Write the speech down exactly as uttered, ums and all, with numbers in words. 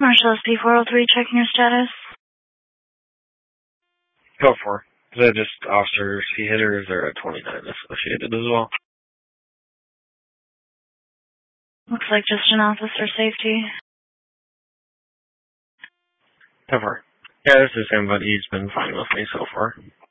Marshall S P four oh three, checking your status. Go for. Is that just officer C hit or is there a twenty-nine associated as well? Looks like just an officer safety. Go for. Yeah, this is him, but he's been fine with me so far.